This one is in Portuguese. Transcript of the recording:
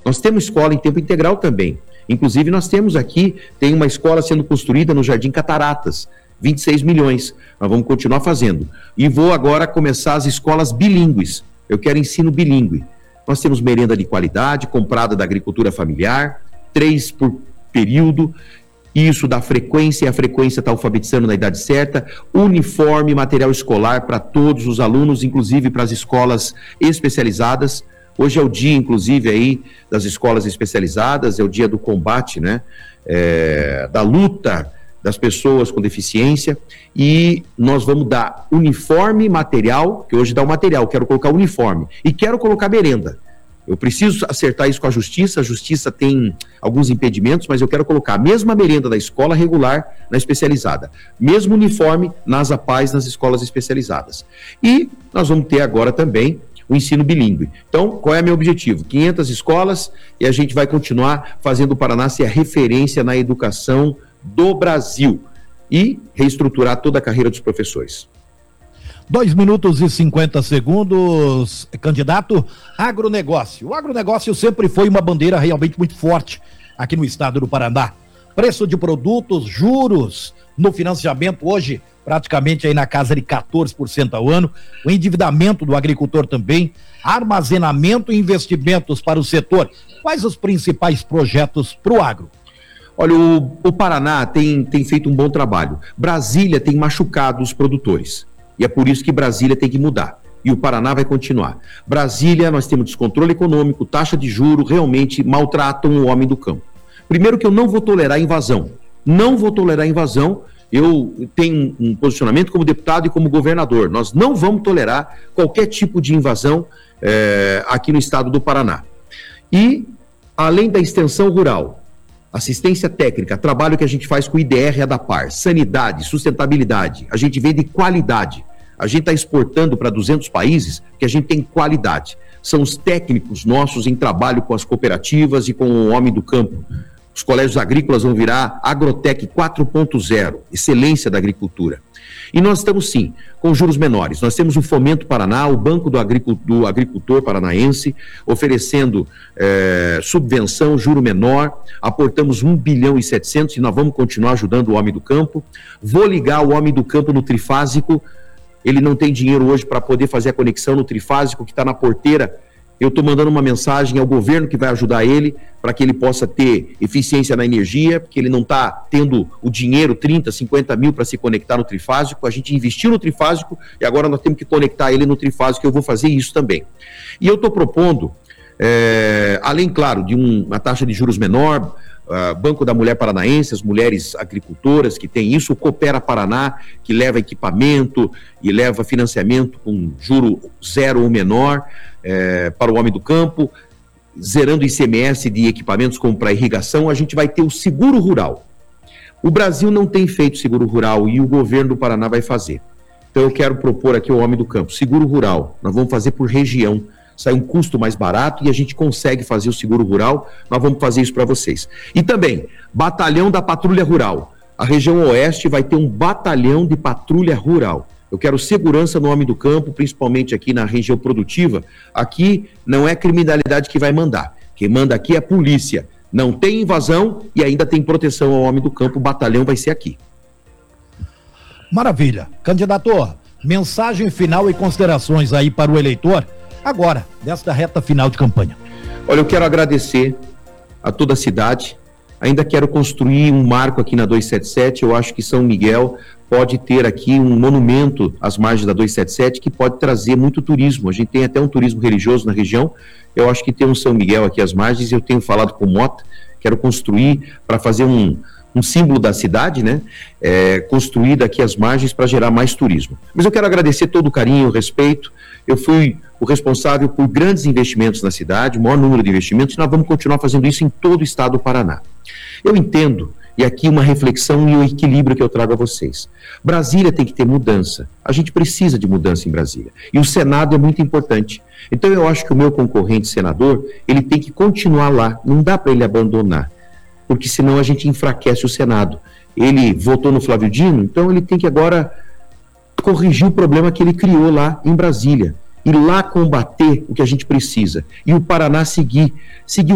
Nós temos escola em tempo integral também. Inclusive, nós temos aqui, tem uma escola sendo construída no Jardim Cataratas, 26 milhões. Nós vamos continuar fazendo. E vou agora começar as escolas bilíngues. Eu quero ensino bilíngue. Nós temos merenda de qualidade, comprada da agricultura familiar, 3 por período. Isso dá frequência, e a frequência está alfabetizando na idade certa, uniforme, material escolar para todos os alunos, inclusive para as escolas especializadas. Hoje é o dia, inclusive, aí das escolas especializadas, é o dia do combate, né? Da luta das pessoas com deficiência, e nós vamos dar uniforme, material, que hoje dá o material, quero colocar uniforme, e quero colocar merenda. Eu preciso acertar isso com a justiça tem alguns impedimentos, mas eu quero colocar a mesma merenda da escola regular na especializada, mesmo uniforme nas APAES, nas escolas especializadas. E nós vamos ter agora também o ensino bilíngue. Então, qual é meu objetivo? 500 escolas, e a gente vai continuar fazendo o Paraná ser a referência na educação do Brasil e reestruturar toda a carreira dos professores. 2 minutos e 50 segundos, candidato. Agronegócio. O agronegócio sempre foi uma bandeira realmente muito forte aqui no estado do Paraná. Preço de produtos, juros no financiamento hoje praticamente aí na casa de 14% ao ano. O endividamento do agricultor também. Armazenamento e investimentos para o setor. Quais os principais projetos para o agro? Olha, o Paraná tem feito um bom trabalho. Brasília tem machucado os produtores. E é por isso que Brasília tem que mudar. E o Paraná vai continuar. Brasília, nós temos descontrole econômico, taxa de juros, realmente maltratam o homem do campo. Primeiro que eu não vou tolerar invasão. Não vou tolerar invasão. Eu tenho um posicionamento como deputado e como governador. Nós não vamos tolerar qualquer tipo de invasão aqui no estado do Paraná. E, além da extensão rural, assistência técnica, trabalho que a gente faz com o IDR e a ADAPAR, sanidade, sustentabilidade, a gente vende qualidade. A gente está exportando para 200 países que a gente tem qualidade. São os técnicos nossos em trabalho com as cooperativas e com o homem do campo. Os colégios agrícolas vão virar Agrotec 4.0, excelência da agricultura. E nós estamos, sim, com juros menores. Nós temos o Fomento Paraná, o Banco do Agricultor Paranaense, oferecendo subvenção, juro menor, aportamos 1 bilhão e 700 e nós vamos continuar ajudando o homem do campo. Vou ligar o homem do campo no trifásico, ele não tem dinheiro hoje para poder fazer a conexão no trifásico que está na porteira. Eu estou mandando uma mensagem ao governo que vai ajudar ele para que ele possa ter eficiência na energia, porque ele não está tendo o dinheiro, 30, 50 mil para se conectar no trifásico. A gente investiu no trifásico e agora nós temos que conectar ele no trifásico, eu vou fazer isso também. E eu estou propondo, além, claro, de uma taxa de juros menor, Banco da Mulher Paranaense, as mulheres agricultoras que têm isso, o Coopera Paraná, que leva equipamento e leva financiamento com juro zero ou menor para o homem do campo, zerando ICMS de equipamentos como para irrigação. A gente vai ter o seguro rural. O Brasil não tem feito seguro rural e o governo do Paraná vai fazer. Então eu quero propor aqui ao homem do campo, seguro rural, nós vamos fazer por região, sai um custo mais barato e a gente consegue fazer o seguro rural, nós vamos fazer isso para vocês. E também, batalhão da patrulha rural. A região oeste vai ter um batalhão de patrulha rural. Eu quero segurança no homem do campo, principalmente aqui na região produtiva. Aqui não é criminalidade que vai mandar. Quem manda aqui é a polícia. Não tem invasão e ainda tem proteção ao homem do campo. O batalhão vai ser aqui. Maravilha. Candidato, mensagem final e considerações aí para o eleitor agora, desta reta final de campanha. Olha, eu quero agradecer a toda a cidade. Ainda quero construir um marco aqui na 277. Eu acho que São Miguel pode ter aqui um monumento às margens da 277 que pode trazer muito turismo. A gente tem até um turismo religioso na região. Eu acho que tem um São Miguel aqui às margens. Eu tenho falado com o Mota, quero construir para fazer um símbolo da cidade, né? Construído aqui às margens para gerar mais turismo. Mas eu quero agradecer todo o carinho, o respeito. Eu fui o responsável por grandes investimentos na cidade, o maior número de investimentos, e nós vamos continuar fazendo isso em todo o estado do Paraná. Eu entendo, e aqui uma reflexão e o equilíbrio que eu trago a vocês. Brasília tem que ter mudança. A gente precisa de mudança em Brasília. E o Senado é muito importante. Então eu acho que o meu concorrente senador, ele tem que continuar lá. Não dá para ele abandonar, porque senão a gente enfraquece o Senado. Ele votou no Flávio Dino, então ele tem que agora corrigir o problema que ele criou lá em Brasília. Ir lá combater o que a gente precisa. E o Paraná seguir